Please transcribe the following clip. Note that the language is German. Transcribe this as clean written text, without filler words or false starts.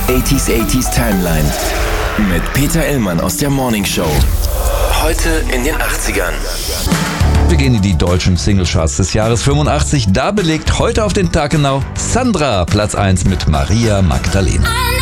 80s Timeline mit Peter Illmann aus der Morning Show. Heute in den 80ern. Wir gehen in die deutschen Singlecharts des Jahres 85. Da belegt heute auf den Tag genau Sandra Platz 1 mit Maria Magdalena.